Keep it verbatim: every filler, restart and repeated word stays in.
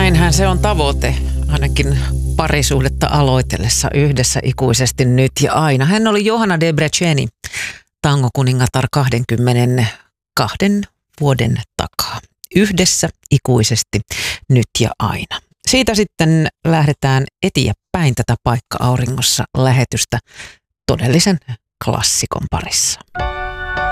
Näinhän se on tavoite, ainakin parisuhdetta aloitellessa yhdessä ikuisesti nyt ja aina. Hän oli Johanna Debreceni, tangokuningatar kaksikymmentäkaksi vuoden takaa. Yhdessä ikuisesti nyt ja aina. Siitä sitten lähdetään eteenpäin tätä Paikka auringossa -lähetystä todellisen klassikon parissa.